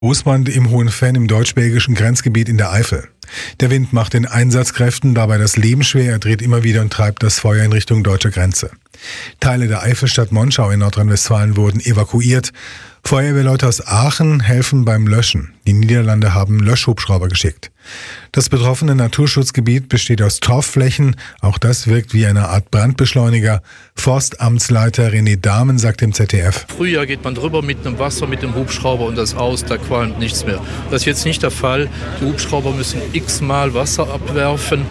Großbrand im Hohenfenn im deutsch-belgischen Grenzgebiet in der Eifel. Der Wind macht den Einsatzkräften dabei das Leben schwer, er dreht immer wieder und treibt das Feuer in Richtung deutscher Grenze. Teile der Eifelstadt Monschau in Nordrhein-Westfalen wurden evakuiert. Feuerwehrleute aus Aachen helfen beim Löschen. Die Niederlande haben Löschhubschrauber geschickt. Das betroffene Naturschutzgebiet besteht aus Torfflächen. Auch das wirkt wie eine Art Brandbeschleuniger. Forstamtsleiter René Dahmen sagt im ZDF: Frühjahr geht man drüber mit einem Wasser, mit dem Hubschrauber und das aus, da qualmt nichts mehr. Das ist jetzt nicht der Fall. Die Hubschrauber müssen x-mal Wasser abwerfen.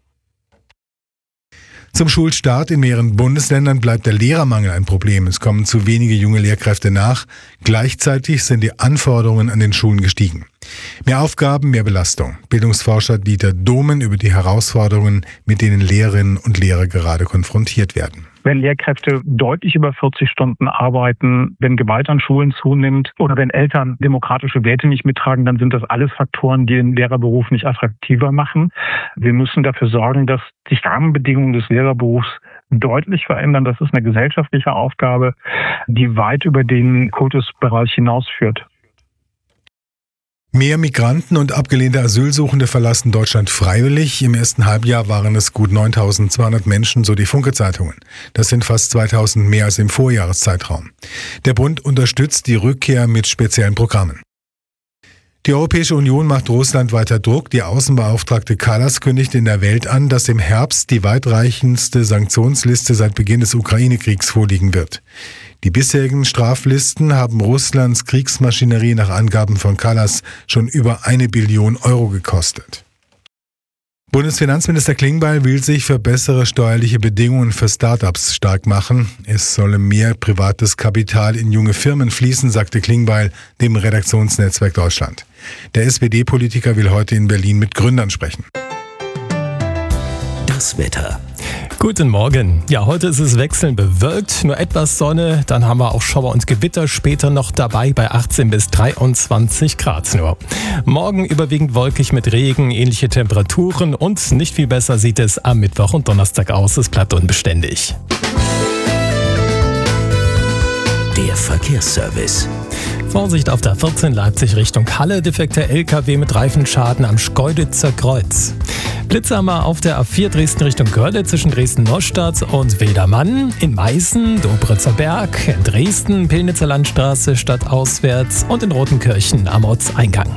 Zum Schulstart in mehreren Bundesländern bleibt der Lehrermangel ein Problem. Es kommen zu wenige junge Lehrkräfte nach. Gleichzeitig sind die Anforderungen an den Schulen gestiegen. Mehr Aufgaben, mehr Belastung. Bildungsforscher Dieter Dohmen über die Herausforderungen, mit denen Lehrerinnen und Lehrer gerade konfrontiert werden. Wenn Lehrkräfte deutlich über 40 Stunden arbeiten, wenn Gewalt an Schulen zunimmt oder wenn Eltern demokratische Werte nicht mittragen, dann sind das alles Faktoren, die den Lehrerberuf nicht attraktiver machen. Wir müssen dafür sorgen, dass die Rahmenbedingungen des Lehrerberufs deutlich verändern. Das ist eine gesellschaftliche Aufgabe, die weit über den Kultusbereich hinausführt. Mehr Migranten und abgelehnte Asylsuchende verlassen Deutschland freiwillig. Im ersten Halbjahr waren es gut 9.200 Menschen, so die Funke-Zeitungen. Das sind fast 2.000 mehr als im Vorjahreszeitraum. Der Bund unterstützt die Rückkehr mit speziellen Programmen. Die Europäische Union macht Russland weiter Druck. Die Außenbeauftragte Kallas kündigt in der Welt an, dass im Herbst die weitreichendste Sanktionsliste seit Beginn des Ukraine-Kriegs vorliegen wird. Die bisherigen Straflisten haben Russlands Kriegsmaschinerie nach Angaben von Kallas schon über 1 Billion Euro gekostet. Bundesfinanzminister Klingbeil will sich für bessere steuerliche Bedingungen für Start-ups stark machen. Es solle mehr privates Kapital in junge Firmen fließen, sagte Klingbeil dem Redaktionsnetzwerk Deutschland. Der SPD-Politiker will heute in Berlin mit Gründern sprechen. Das Wetter. Guten Morgen. Ja, heute ist es wechselnd bewölkt, nur etwas Sonne, dann haben wir auch Schauer und Gewitter später noch dabei bei 18 bis 23 Grad nur. Morgen überwiegend wolkig mit Regen, ähnliche Temperaturen und nicht viel besser sieht es am Mittwoch und Donnerstag aus, es bleibt unbeständig. Der Verkehrsservice. Vorsicht auf der 14 Leipzig Richtung Halle, defekter LKW mit Reifenschaden am Schkeuditzer Kreuz. Blitzhammer auf der A4 Dresden Richtung Görlitz zwischen Dresden-Neustadt und Wildermann. In Meißen, Dobritzer Berg, in Dresden, Pillnitzer Landstraße stadtauswärts und in Rotenkirchen am Ortseingang.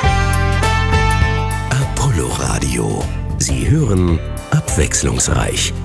Apollo Radio. Sie hören abwechslungsreich.